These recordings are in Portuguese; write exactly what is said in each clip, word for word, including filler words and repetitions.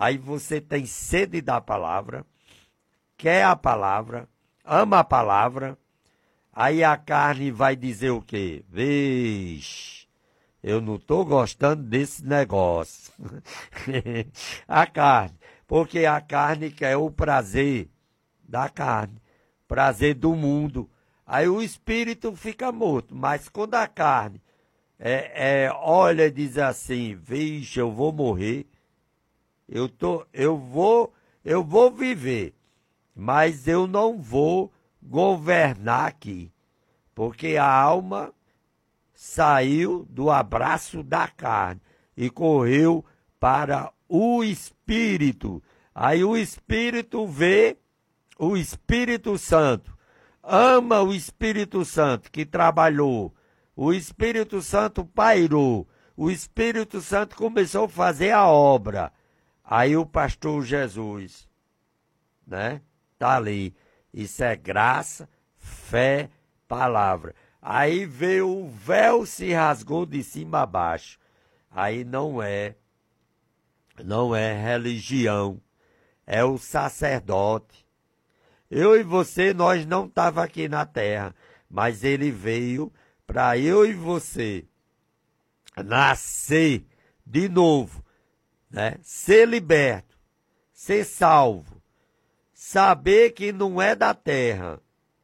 Aí você tem sede da palavra, quer a palavra, ama a palavra, aí a carne vai dizer o quê? Vixe, eu não estou gostando desse negócio. A carne, porque a carne quer o prazer da carne, prazer do mundo. Aí o espírito fica morto, mas quando a carne é, é, olha e diz assim, vixe, eu vou morrer, eu, tô, eu, vou, eu vou viver, mas eu não vou governar aqui, porque a alma saiu do abraço da carne e correu para o Espírito. Aí o Espírito vê o Espírito Santo, ama o Espírito Santo que trabalhou, o Espírito Santo pairou, o Espírito Santo começou a fazer a obra. Aí o pastor Jesus, né, tá ali. Isso é graça, fé, palavra. Aí veio o véu, se rasgou de cima a baixo. Aí não é, não é religião, é o sacerdote. Eu e você, nós não estávamos aqui na terra, mas ele veio para eu e você nascer de novo, né? Ser liberto, ser salvo, saber que não é da terra,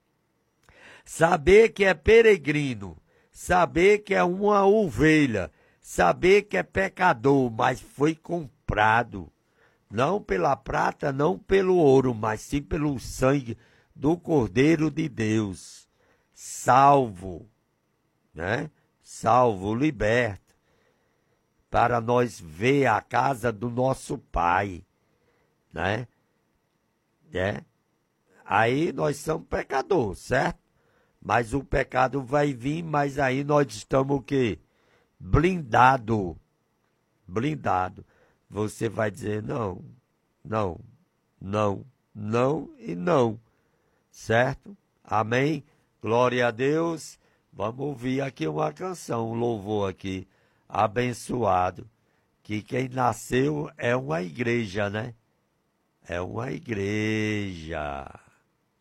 saber que é peregrino, saber que é uma ovelha, saber que é pecador, mas foi comprado. Não pela prata, não pelo ouro, mas sim pelo sangue do Cordeiro de Deus. Salvo, né? Salvo, liberto, para nós ver a casa do nosso Pai, né? É. Aí nós somos pecadores, certo? Mas o pecado vai vir, mas aí nós estamos o quê? Blindado, blindado. Você vai dizer não, não, não, não e não, certo? Amém? Glória a Deus. Vamos ouvir aqui uma canção, um louvor aqui, abençoado, que quem nasceu é uma igreja, né? É uma igreja.